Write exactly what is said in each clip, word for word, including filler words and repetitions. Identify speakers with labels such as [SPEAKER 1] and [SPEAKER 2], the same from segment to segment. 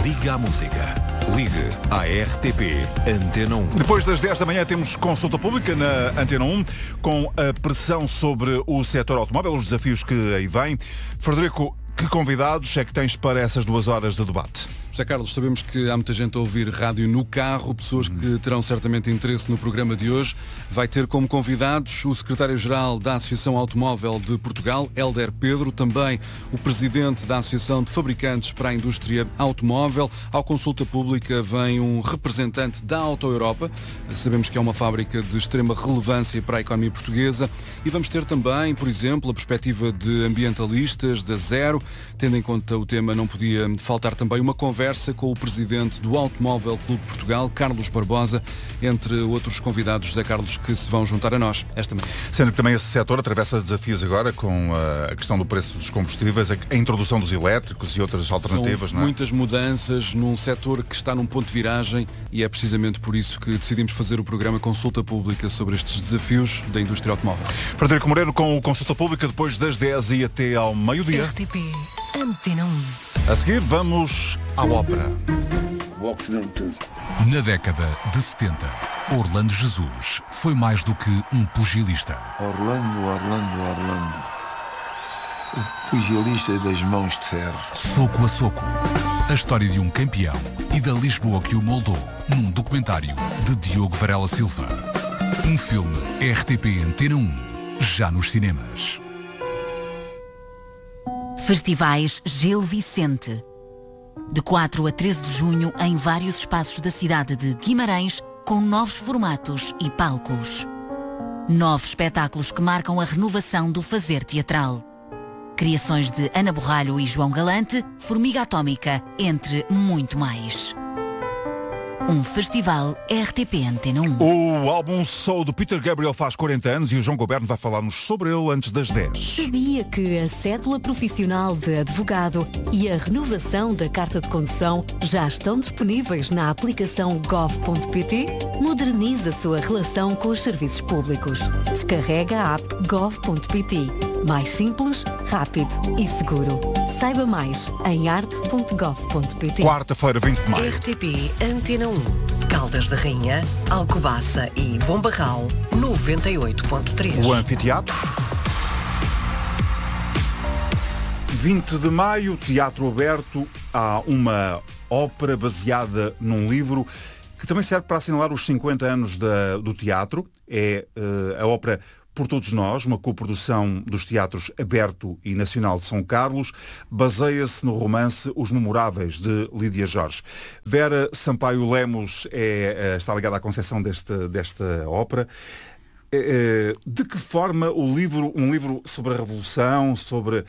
[SPEAKER 1] Liga à Música. Ligue à R T P Antena um.
[SPEAKER 2] Depois das dez da manhã temos consulta pública na Antena um com a pressão sobre o setor automóvel, os desafios que aí vêm. Frederico, que convidados é que tens para essas duas horas de debate?
[SPEAKER 3] José Carlos, sabemos que há muita gente a ouvir rádio no carro, pessoas que terão certamente interesse no programa de hoje. Vai ter como convidados o secretário-geral da Associação Automóvel de Portugal, Hélder Pedro, também o presidente da Associação de Fabricantes para a Indústria Automóvel. Ao consulta pública vem um representante da Auto Europa, sabemos que é uma fábrica de extrema relevância para a economia portuguesa, e vamos ter também, por exemplo, a perspectiva de ambientalistas da Zero. Tendo em conta o tema, não podia faltar também uma conversa com o presidente do Automóvel Clube de Portugal, Carlos Barbosa, entre outros convidados, José Carlos, que se vão juntar a nós esta manhã.
[SPEAKER 2] Sendo que também esse setor atravessa desafios agora com a questão do preço dos combustíveis, a introdução dos elétricos e outras alternativas.
[SPEAKER 3] São
[SPEAKER 2] não é?
[SPEAKER 3] Muitas mudanças num setor que está num ponto de viragem, e é precisamente por isso que decidimos fazer o programa Consulta Pública sobre estes desafios da indústria automóvel.
[SPEAKER 2] Frederico Moreira com o Consulta Pública depois das dez e até ao meio-dia.
[SPEAKER 4] R T P Antena um.
[SPEAKER 2] A seguir vamos à ópera.
[SPEAKER 1] Na década de setenta, Orlando Jesus foi mais do que um pugilista.
[SPEAKER 5] Orlando, Orlando, Orlando. O pugilista das mãos de ferro.
[SPEAKER 1] Soco a soco. A história de um campeão e da Lisboa que o moldou, num documentário de Diogo Varela Silva. Um filme R T P Antena um, já nos cinemas.
[SPEAKER 4] Festivais Gil Vicente. De quatro a treze de junho, em vários espaços da cidade de Guimarães, com novos formatos e palcos. Novos espetáculos que marcam a renovação do fazer teatral. Criações de Ana Borralho e João Galante, Formiga Atómica, entre muito mais. Um festival R T P Antena um.
[SPEAKER 2] O álbum Soul do Peter Gabriel faz quarenta anos e o João Goberno vai falar-nos sobre ele antes das dez.
[SPEAKER 6] Sabia que a cédula profissional de advogado e a renovação da carta de condução já estão disponíveis na aplicação gov ponto pt? Moderniza a sua relação com os serviços públicos. Descarrega a app gov ponto pt. Mais simples, rápido e seguro. Saiba mais em arte ponto gov ponto pt.
[SPEAKER 2] Quarta-feira, vinte de maio.
[SPEAKER 7] R T P Antena um. Caldas da Rainha, Alcobaça e Bom Barral, noventa e oito ponto três.
[SPEAKER 2] O Anfiteatro. vinte de maio, Teatro Aberto. Há uma ópera baseada num livro que também serve para assinalar os cinquenta anos da, do teatro. É uh, a ópera Por Todos Nós, uma coprodução dos teatros Aberto e Nacional de São Carlos, baseia-se no romance Os Memoráveis, de Lídia Jorge. Vera Sampaio Lemos é, está ligada à concepção deste, desta ópera. De que forma o livro, um livro sobre a Revolução, sobre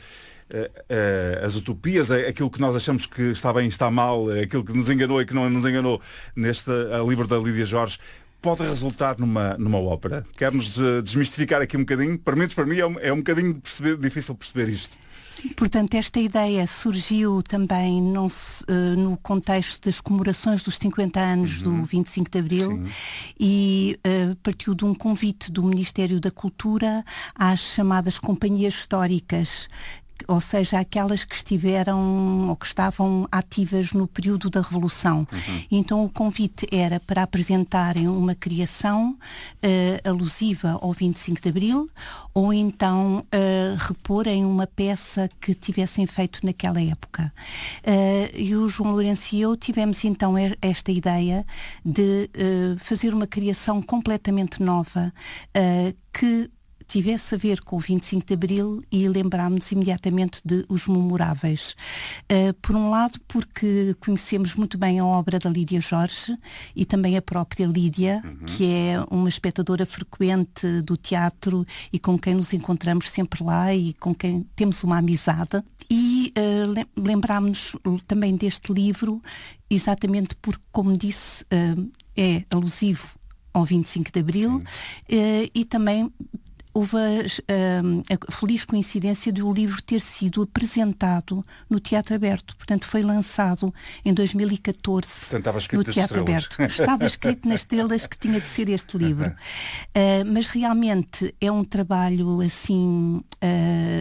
[SPEAKER 2] as utopias, aquilo que nós achamos que está bem e está mal, aquilo que nos enganou e que não nos enganou neste livro da Lídia Jorge, pode resultar numa, numa ópera? Quer-nos uh, desmistificar aqui um bocadinho? Pelo menos para mim é um, é um bocadinho perceber, difícil perceber isto.
[SPEAKER 8] Sim, portanto, esta ideia surgiu também não se, uh, no contexto das comemorações dos cinquenta anos uhum. do vinte e cinco de Abril. Sim. E uh, partiu de um convite do Ministério da Cultura às chamadas companhias históricas, ou seja, aquelas que estiveram ou que estavam ativas no período da Revolução. Uhum. Então o convite era para apresentarem uma criação uh, alusiva ao vinte e cinco de Abril, ou então uh, reporem uma peça que tivessem feito naquela época. Uh, e o João Lourenço e eu tivemos então esta ideia de uh, fazer uma criação completamente nova, uh, que tivesse a ver com o vinte e cinco de Abril, e lembrámos imediatamente de Os Memoráveis. Uh, por um lado, porque conhecemos muito bem a obra da Lídia Jorge e também a própria Lídia, uhum. que é uma espectadora frequente do teatro e com quem nos encontramos sempre lá e com quem temos uma amizade. E uh, lembrámos-nos também deste livro, exatamente porque, como disse, uh, é alusivo ao vinte e cinco de Abril, uh, e também houve a, a feliz coincidência de o livro ter sido apresentado no Teatro Aberto. Portanto, foi lançado em dois mil e catorze Portanto, no Teatro Aberto. Estava escrito nas estrelas que tinha de ser este livro. Uh, mas realmente é um trabalho assim... Uh,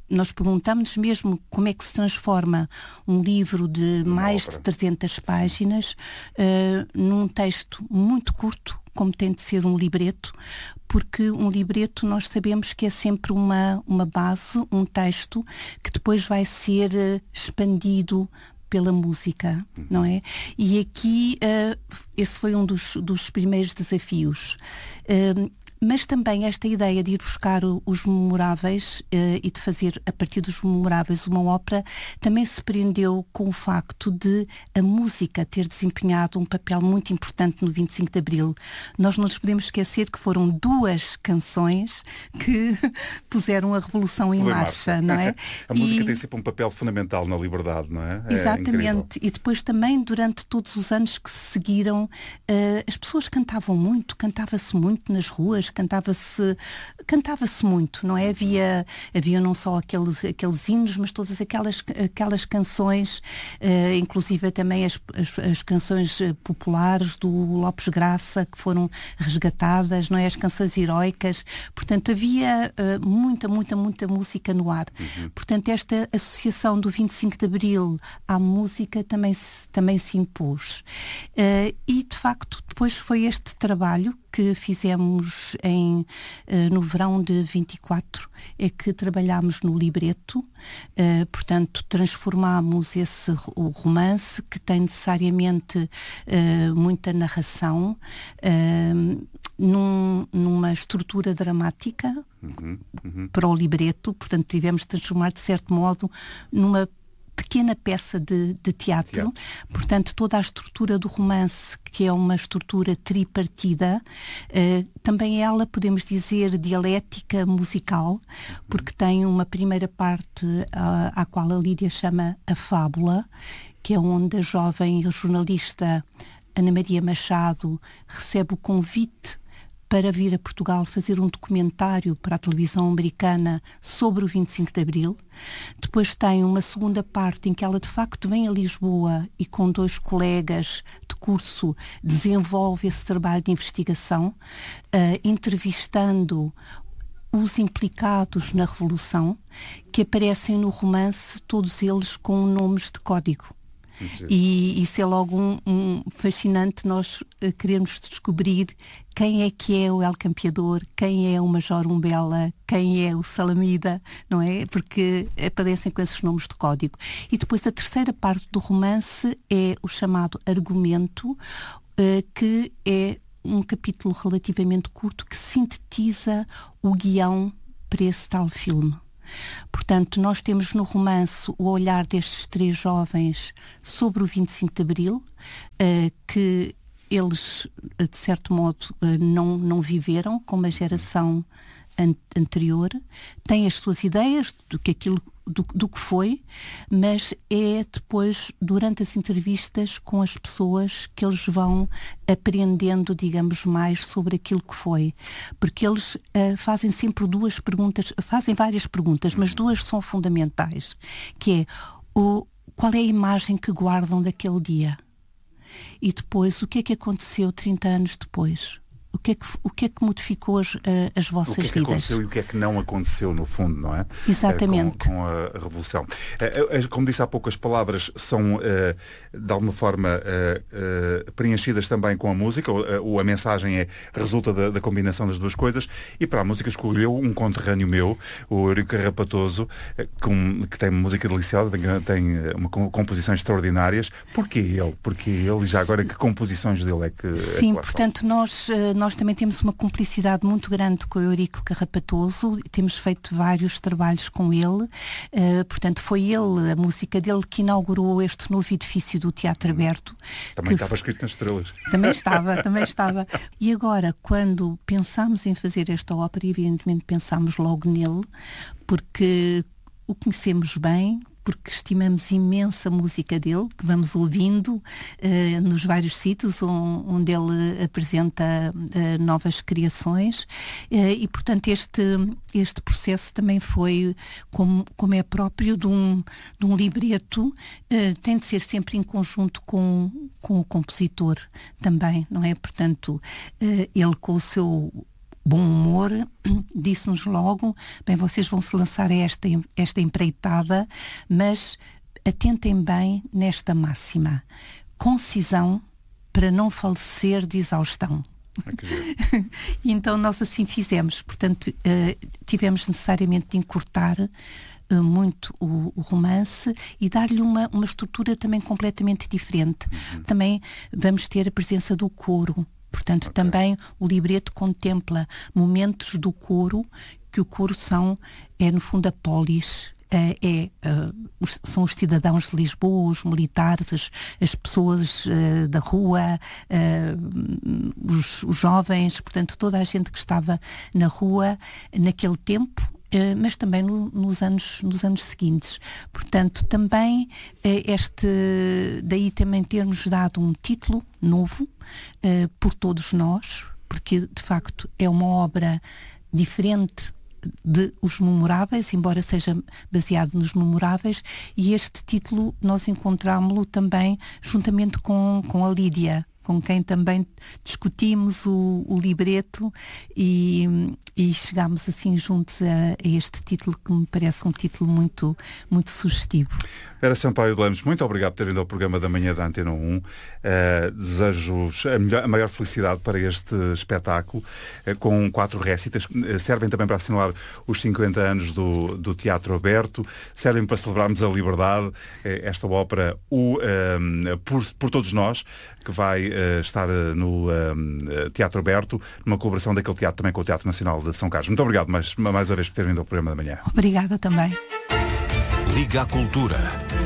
[SPEAKER 8] nós perguntamos mesmo como é que se transforma um livro de
[SPEAKER 2] Uma
[SPEAKER 8] mais
[SPEAKER 2] obra.
[SPEAKER 8] de trezentas páginas uh, num texto muito curto, como tem de ser um libreto, porque um libreto nós sabemos que é sempre uma, uma base, um texto que depois vai ser uh, expandido pela música, não é? E aqui uh, esse foi um dos, dos primeiros desafios. Uh, Mas também esta ideia de ir buscar os memoráveis uh, e de fazer a partir dos memoráveis uma ópera também se prendeu com o facto de a música ter desempenhado um papel muito importante no vinte e cinco de Abril. Nós não nos podemos esquecer que foram duas canções que puseram a revolução em marcha, não é?
[SPEAKER 2] A
[SPEAKER 8] e...
[SPEAKER 2] música tem sempre um papel fundamental na liberdade, não é?
[SPEAKER 8] Exatamente.
[SPEAKER 2] É
[SPEAKER 8] e depois também durante todos os anos que se seguiram uh, as pessoas cantavam muito, cantava-se muito nas ruas, cantava-se cantava-se muito, não é? Havia, havia não só aqueles, aqueles hinos, mas todas aquelas, aquelas canções, uh, inclusive também as, as, as canções populares do Lopes Graça, que foram resgatadas, não é? As canções heroicas. Portanto, havia uh, muita, muita, muita música no ar. Uhum. Portanto, esta associação do vinte e cinco de Abril à música também se, também se impôs. Uh, e, de facto, depois foi este trabalho que fizemos em, uh, no verão de vinte e quatro, é que trabalhámos no libreto, uh, portanto transformámos esse o romance, que tem necessariamente uh, muita narração, uh, num, numa estrutura dramática
[SPEAKER 2] uhum, uhum.
[SPEAKER 8] para o libreto, portanto tivemos de transformar de certo modo numa pequena peça de, de teatro. teatro. Portanto, toda a estrutura do romance, que é uma estrutura tripartida, eh, também ela, podemos dizer, dialética musical, porque tem uma primeira parte uh, à qual a Lídia chama a fábula, que é onde a jovem jornalista Ana Maria Machado recebe o convite para vir a Portugal fazer um documentário para a televisão americana sobre o vinte e cinco de Abril. Depois tem uma segunda parte em que ela de facto vem a Lisboa e com dois colegas de curso desenvolve esse trabalho de investigação, uh, entrevistando os implicados na Revolução, que aparecem no romance, todos eles com nomes de código. E isso é logo um, um fascinante, nós uh, queremos descobrir quem é que é o El Campeador, quem é o Major Umbela, quem é o Salamida, não é? Porque aparecem com esses nomes de código. E depois a terceira parte do romance é o chamado argumento, uh, que é um capítulo relativamente curto que sintetiza o guião para esse tal filme. Portanto, nós temos no romance o olhar destes três jovens sobre o vinte e cinco de Abril, uh, que eles, de certo modo, uh, não, não viveram com uma geração an- anterior, têm as suas ideias do que aquilo Do, do que foi, mas é depois, durante as entrevistas com as pessoas, que eles vão aprendendo, digamos, mais sobre aquilo que foi. Porque eles uh, fazem sempre duas perguntas, fazem várias perguntas, mas duas são fundamentais, que é o, qual é a imagem que guardam daquele dia? E depois, o que é que aconteceu trinta anos depois? O que, é que, o que é que modificou as, as vossas vidas?
[SPEAKER 2] O que é que
[SPEAKER 8] vidas?
[SPEAKER 2] aconteceu e o que é que não aconteceu, no fundo, não é?
[SPEAKER 8] Exatamente.
[SPEAKER 2] Com, com a Revolução. Como disse há pouco, as palavras são, de alguma forma, preenchidas também com a música, ou a mensagem é, resulta da, da combinação das duas coisas, e para a música escolheu um conterrâneo meu, o Eurico Carrapatoso, que tem música deliciosa, tem, tem uma composições extraordinárias. Porquê ele? Porquê ele? E já agora, que composições dele é que...
[SPEAKER 8] Sim,
[SPEAKER 2] é que
[SPEAKER 8] portanto, nós... nós Nós também temos uma cumplicidade muito grande com o Eurico Carrapatoso, temos feito vários trabalhos com ele, uh, portanto foi ele, a música dele, que inaugurou este novo edifício do Teatro Aberto.
[SPEAKER 2] Também estava escrito nas estrelas.
[SPEAKER 8] Também estava, também estava. E agora, quando pensámos em fazer esta ópera, evidentemente pensámos logo nele, porque o conhecemos bem, porque estimamos imensa música dele, que vamos ouvindo uh, nos vários sítios onde, onde ele apresenta uh, novas criações, uh, e portanto este, este processo também foi, como, como é próprio de um, de um libreto, uh, tem de ser sempre em conjunto com, com o compositor também, não é? Portanto, uh, ele com o seu bom humor, disse-nos logo, bem, vocês vão se lançar a esta, esta empreitada, mas atentem bem nesta máxima. Concisão para não falecer de exaustão. Então nós assim fizemos, portanto uh, tivemos necessariamente de encurtar uh, muito o, o romance e dar-lhe uma, uma estrutura também completamente diferente. Uhum. Também vamos ter a presença do coro, portanto okay. também o libreto contempla momentos do coro, que o coro são, é no fundo a polis. Uh, é, uh, os, são os cidadãos de Lisboa, os militares, as, as pessoas uh, da rua, uh, os, os jovens, portanto toda a gente que estava na rua naquele tempo, uh, mas também no, nos, anos, nos anos seguintes. Portanto, também uh, este, daí também termos dado um título novo uh, por todos nós, porque de facto é uma obra diferente de Os Memoráveis, embora seja baseado nos Memoráveis, e este título nós encontrámo-lo também juntamente com, com a Lídia, com quem também discutimos o, o libreto e, e chegámos assim juntos a, a este título que me parece um título muito, muito sugestivo.
[SPEAKER 2] Vera Sampaio de Lemos, muito obrigado por ter vindo ao programa da manhã da Antena um. Uh, Desejo-vos a, melhor, a maior felicidade para este espetáculo, uh, com quatro récitas. Uh, servem também para assinalar os cinquenta anos do, do Teatro Aberto, servem para celebrarmos a liberdade, uh, esta ópera o, uh, por, por todos nós, que vai uh, estar uh, no uh, Teatro Aberto, numa colaboração daquele teatro também com o Teatro Nacional de São Carlos. Muito obrigado mais, mais uma vez por ter vindo ao programa da manhã.
[SPEAKER 8] Obrigada também.
[SPEAKER 1] Liga à Cultura.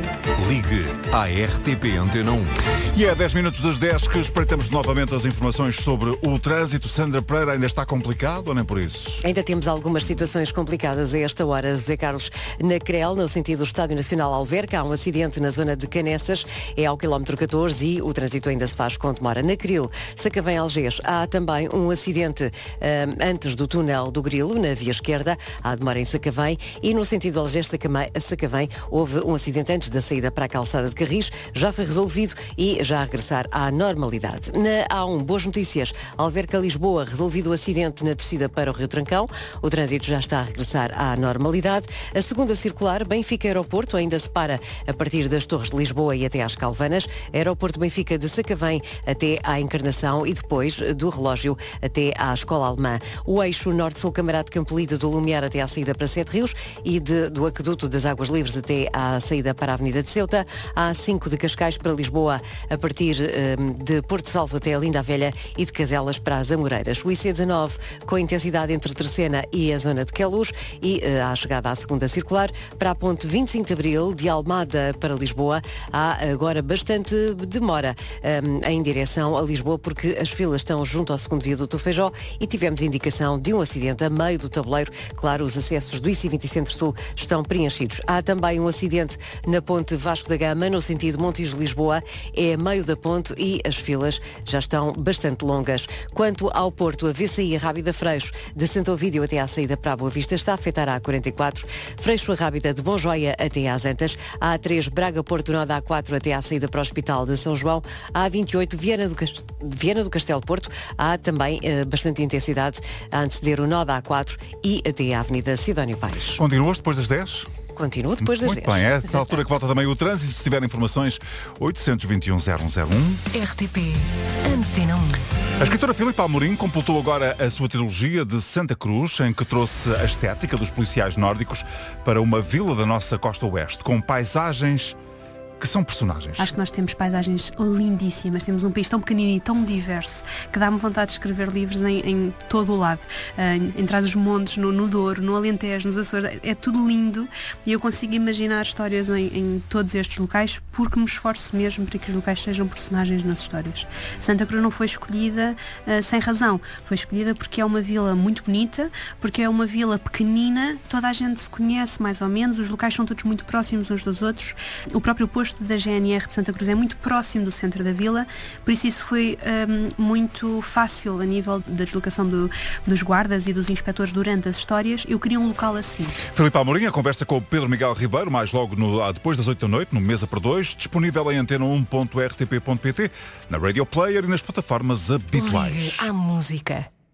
[SPEAKER 1] Ligue à R T P Antena um.
[SPEAKER 2] E é dez minutos das dez que espreitamos novamente as informações sobre o trânsito. Sandra Pereira, ainda está complicado ou nem por isso?
[SPEAKER 7] Ainda temos algumas situações complicadas a esta hora. José Carlos, na Crel, no sentido do Estádio Nacional Alverca, há um acidente na zona de Canessas, é ao quilómetro catorze e o trânsito ainda se faz com demora. Na Cril, Sacavém Algés, há também um acidente um, antes do túnel do Grilo, na via esquerda, há demora em Sacavém, e no sentido Algés-Sacavém houve um acidente antes da saída para a calçada de Carris, já foi resolvido e já a regressar à normalidade. Na A um, boas notícias, Alverca-Lisboa, resolvido o acidente na descida para o Rio Trancão, o trânsito já está a regressar à normalidade. A segunda circular, Benfica-Aeroporto, ainda se para a partir das Torres de Lisboa e até às Calvanas, Aeroporto Benfica de Sacavém até à Encarnação e depois do Relógio até à Escola Alemã. O eixo Norte-Sul Camarate Campolide do Lumiar até à saída para Sete Rios e de, do Aqueduto das Águas Livres até à saída para a Avenida de Ceuta. A A cinco de Cascais para Lisboa a partir um, de Porto Salvo até a Linda Velha e de Caselas para as Amoreiras. O I C dezanove com intensidade entre Terceira e a zona de Queluz e uh, à chegada à segunda circular para a ponte vinte e cinco de Abril de Almada para Lisboa. Há agora bastante demora um, em direção a Lisboa porque as filas estão junto ao segundo viaduto Feijó e tivemos indicação de um acidente a meio do tabuleiro. Claro, os acessos do I C vinte Centro-Sul estão preenchidos. Há também um acidente na ponte Vasco da Gama, no sentido Montijo-Lisboa, é a meio da ponte e as filas já estão bastante longas. Quanto ao Porto, a V C I a Rábida Freixo, de Santo Ovídio até à saída para a Boa Vista, está a afetar a A quarenta e quatro, Freixo a Rábida de Bom Joia até às Antas, a A três Braga-Porto Nó da A quatro até à saída para o Hospital de São João, a A vinte e oito Viana do, Cast... Viana do Castelo Porto, há também uh, bastante intensidade a anteceder o Nó da A quatro e até à Avenida Sidónio Pais.
[SPEAKER 2] Continuas depois das dez?
[SPEAKER 7] Continuo depois das
[SPEAKER 2] Muito
[SPEAKER 7] dez.
[SPEAKER 2] bem, é essa altura que volta também o trânsito. Se tiver informações, oitocentos e vinte e um, zero um zero um.
[SPEAKER 7] R T P Antena um.
[SPEAKER 2] A escritora Filipa Amorim completou agora a sua trilogia de Santa Cruz, em que trouxe a estética dos policiais nórdicos para uma vila da nossa costa oeste, com paisagens que são personagens.
[SPEAKER 9] Acho que nós temos paisagens lindíssimas, temos um país tão pequenino e tão diverso que dá-me vontade de escrever livros em, em todo o lado, uh, em Trás-os-Montes, no, no Douro, no Alentejo, nos Açores, é tudo lindo e eu consigo imaginar histórias em, em todos estes locais porque me esforço mesmo para que os locais sejam personagens nas histórias. Santa Cruz não foi escolhida uh, sem razão, foi escolhida porque é uma vila muito bonita, porque é uma vila pequenina, toda a gente se conhece mais ou menos, os locais são todos muito próximos uns dos outros, o próprio posto da G N R de Santa Cruz é muito próximo do centro da vila, por isso isso foi um, muito fácil a nível da deslocação do, dos guardas e dos inspectores durante as histórias. Eu queria um local assim.
[SPEAKER 2] Filipe Amorim, a conversa com o Pedro Miguel Ribeiro, mais logo no, depois das oito da noite, no Mesa por dois, disponível em antena um ponto r t p ponto p t, na Radio Player e nas plataformas habituais.
[SPEAKER 7] Ligue à música.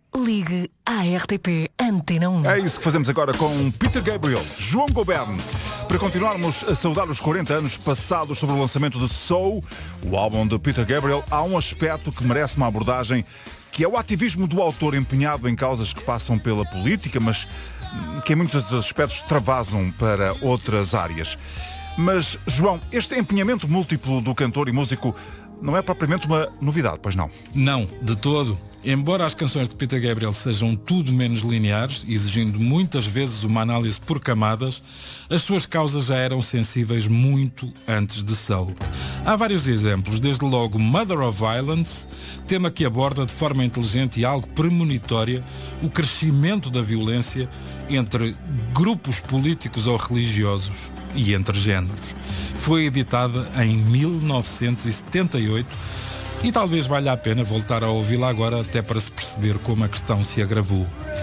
[SPEAKER 10] ligue à R T P Antena um.
[SPEAKER 2] É isso que fazemos agora com Peter Gabriel, João Gobern, para continuarmos a saudar os quarenta anos passados sobre o lançamento de Soul, o álbum de Peter Gabriel. Há um aspecto que merece uma abordagem, que é o ativismo do autor empenhado em causas que passam pela política, mas que em muitos aspectos travasam para outras áreas. Mas, João, este empenhamento múltiplo do cantor e músico não é propriamente uma novidade, pois não?
[SPEAKER 11] Não, de todo. Embora as canções de Peter Gabriel sejam tudo menos lineares, exigindo muitas vezes uma análise por camadas, as suas causas já eram sensíveis muito antes de Soul. Há vários exemplos, desde logo Mother of Violence, tema que aborda de forma inteligente e algo premonitória o crescimento da violência entre grupos políticos ou religiosos e entre géneros. Foi editada em mil novecentos e setenta e oito e talvez valha a pena voltar a ouvi-la agora até para se perceber como a questão se agravou.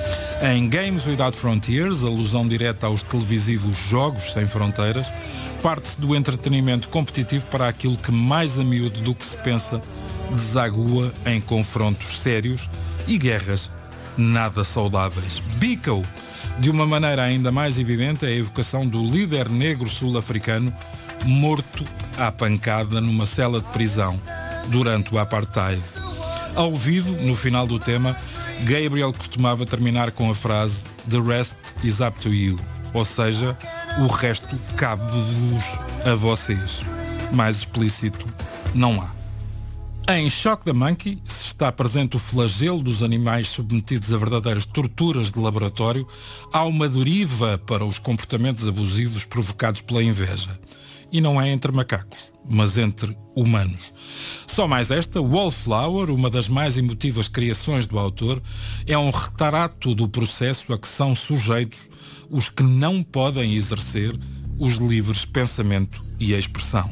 [SPEAKER 11] Em Games Without Frontiers, alusão direta aos televisivos Jogos Sem Fronteiras, parte-se do entretenimento competitivo para aquilo que mais a miúdo do que se pensa desagua em confrontos sérios e guerras nada saudáveis. Biko, de uma maneira ainda mais evidente, é a evocação do líder negro sul-africano morto à pancada numa cela de prisão durante o Apartheid. Ao vivo, no final do tema, Gabriel costumava terminar com a frase "The rest is up to you", ou seja, o resto cabe-vos a vocês. Mais explícito não há. Em Shock the Monkey, se está presente o flagelo dos animais submetidos a verdadeiras torturas de laboratório, há uma deriva para os comportamentos abusivos provocados pela inveja. E não é entre macacos, mas entre humanos. Só mais esta, Wallflower, uma das mais emotivas criações do autor, é um retrato do processo a que são sujeitos os que não podem exercer os livres pensamento e expressão.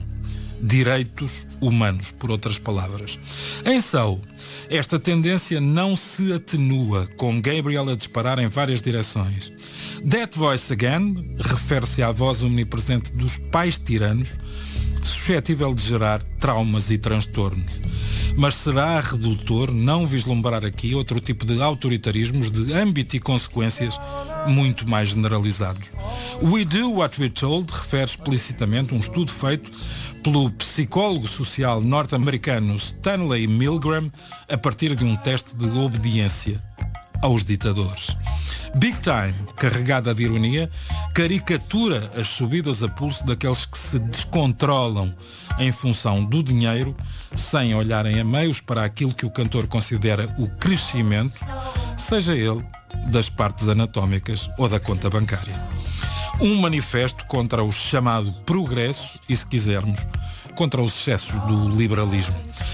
[SPEAKER 11] Direitos humanos, por outras palavras. Em Soul, esta tendência não se atenua, com Gabriel a disparar em várias direções. That Voice Again refere-se à voz omnipresente dos pais tiranos, suscetível de gerar traumas e transtornos. Mas será redutor não vislumbrar aqui outro tipo de autoritarismos de âmbito e consequências muito mais generalizados. We Do What We're Told refere explicitamente um estudo feito pelo psicólogo social norte-americano Stanley Milgram a partir de um teste de obediência aos ditadores. Big Time, carregada de ironia, caricatura as subidas a pulso daqueles que se descontrolam em função do dinheiro, sem olharem a meios para aquilo que o cantor considera o crescimento, seja ele das partes anatómicas ou da conta bancária. Um manifesto contra o chamado progresso e, se quisermos, contra os excessos do liberalismo.